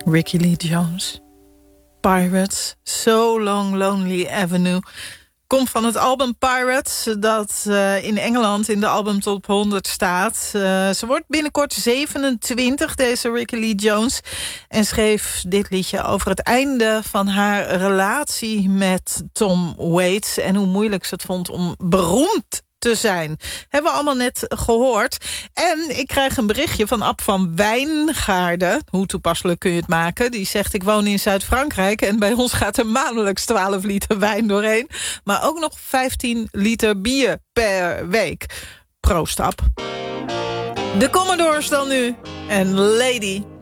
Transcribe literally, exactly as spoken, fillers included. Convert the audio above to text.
Ricky Lee Jones. Pirates, So Long Lonely Avenue. Komt van het album Pirates, dat uh, in Engeland in de album Top honderd staat. Uh, ze wordt binnenkort zevenentwintig, deze Ricky Lee Jones. En schreef dit liedje over het einde van haar relatie met Tom Waits. En hoe moeilijk ze het vond om beroemd te zijn. Hebben we allemaal net gehoord. En ik krijg een berichtje van Ab van Wijngaarden. Hoe toepasselijk kun je het maken? Die zegt, ik woon in Zuid-Frankrijk en bij ons gaat er maandelijks twaalf liter wijn doorheen. Maar ook nog vijftien liter bier per week. Proost, Ab. De Commodores dan nu. En Lady.